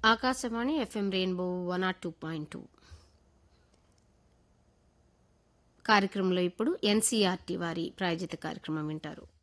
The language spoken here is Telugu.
ఆకాశవాణి ఎఫ్ఎం రెయిన్బో 102.2 కార్యక్రమంలో ఇప్పుడు ఎన్సీఆర్టీ వారి ప్రాయోజిత కార్యక్రమం వింటారు.